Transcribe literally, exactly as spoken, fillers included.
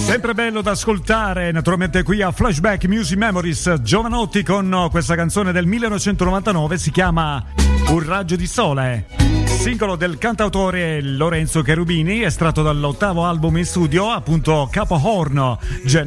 Sempre bello da ascoltare, naturalmente qui a Flashback Music Memories, Giovanotti con questa canzone del millenovecentonovantanove, si chiama Un raggio di sole, singolo del cantautore Lorenzo Cherubini, estratto dall'ottavo album in studio, appunto Capo Horn.